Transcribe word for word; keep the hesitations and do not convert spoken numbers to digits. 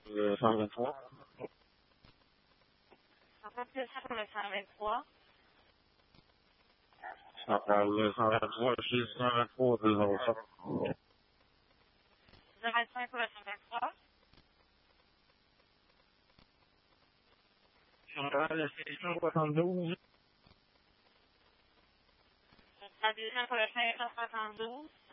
Le cent vingt-trois. On peut plus ça pour le cent vingt-trois. Ça parle le cent vingt-trois, je suis cent vingt-trois, deux zéro sept. zéro vingt-cinq pour le cent vingt-trois. Chantal, le cent soixante-douze. La deuxième pour le cinq cent soixante-douze.